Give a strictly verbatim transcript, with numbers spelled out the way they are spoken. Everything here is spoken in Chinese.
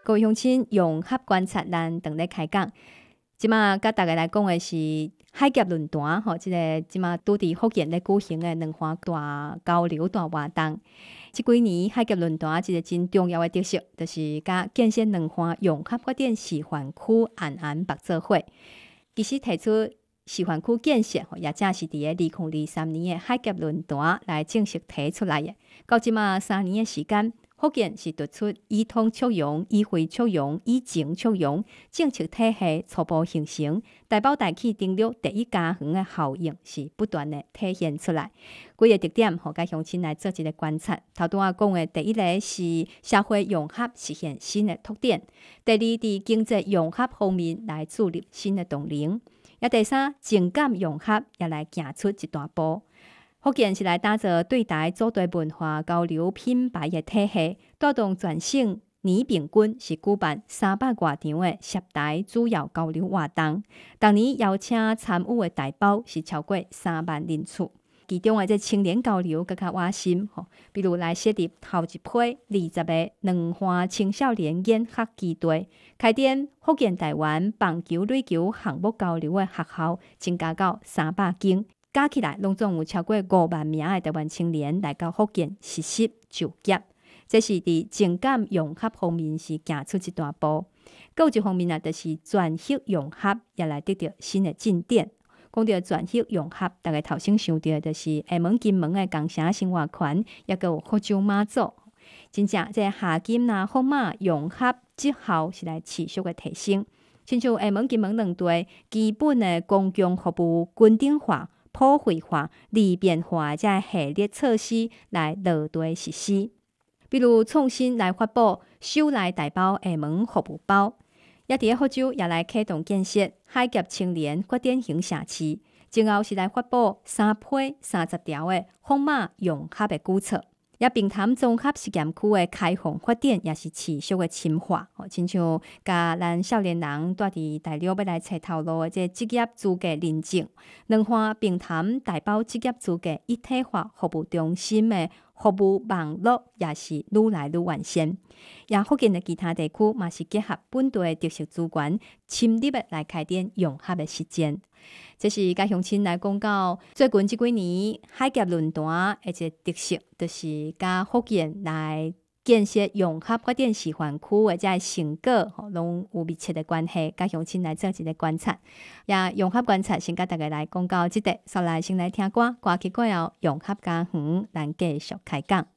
各位乡亲，融合观察，咱等咧开讲。即马甲大家来讲的是海峡论坛吼，即、这个即马拄伫福建咧举行的两岸大交流大活动。即几年海峡论坛一个真重要的特色，就是甲建设两岸融合发展示范区安安合作伙。其实提出示范区建设，也正是伫个二零二三年的海峡论坛来正式提出来的。到即马三年的时间。福建是突出以通促融、以会促融、以情促融，政策体系初步形成，大包大气登陆第一家园的效应是不断的体现出来。几个特点，互甲乡亲来做一个观察。头拄仔讲的第一个是社会融合实现新的拓展；第二，伫经济融合方面来注入新的动能；也第三，情感融合也来行出一大步。福建是来打造对台祖地文化交流品牌的体系，带动全省年平均是举办三百多场的涉台主要交流活动，当年邀请参与的台胞是超过三万人次。其中的这青年交流更加挖心吼，比如来设立头一批二十个两岸青少年研学基地，开展福建台湾棒球、垒球项目交流的学校，增加到三百间。加起来，拢总有超过五万名的台湾青年来到福建实习就业，这是伫情感融合方面是行出一大步。还有一方面啊，就是全息融合也来得到新的进展。讲到全息融合，大家头先想到就是厦门、金门的工城生活圈，也有福州、马祖，真正这下金啊、福马融合绩效是来持续的提升。亲像厦门、金门两地基本的公共服务均等化。普惠化、利便化这系列措施来落地实施，比如创新来发布首来台胞厦门服务包，也伫福州也来启动建设海峡青年发展型社区，前后是来发布三批三十条的风马融合的举措。也平潭综合实验区的开放发展也是持续的深化，亲像甲咱少年人住伫大陆要来找头路的这职业资格认证，两岸平潭台胞职业资格一体化服务中心的服务网络也是愈来愈完善。也福建的其他地区嘛是结合本地的特色资源，深入的来开展融合的实践。这是甲乡亲来讲到最近这几年海峡论坛的一个特色，就是甲福建来建设融合发展示范区的这成果，拢有密切的关系。甲乡亲来做一个观察，也融合观察，先甲大家来讲到这个，稍来先来听歌，歌曲过后融合家园，咱继续开讲。